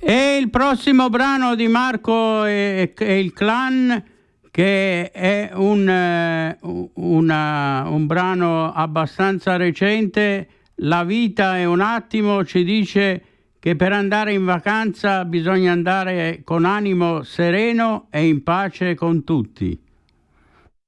E il prossimo brano di Marco e il Clan, che è un brano abbastanza recente. La vita è un attimo, ci dice che per andare in vacanza bisogna andare con animo sereno e in pace con tutti.